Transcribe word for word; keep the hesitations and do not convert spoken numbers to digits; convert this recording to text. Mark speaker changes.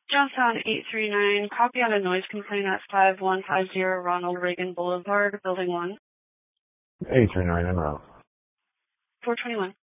Speaker 1: Johnstown eight three nine, copy on a noise complaint at five one five zero Ronald Reagan Boulevard, Building one.
Speaker 2: eight three nine, en route.
Speaker 1: four twenty-one.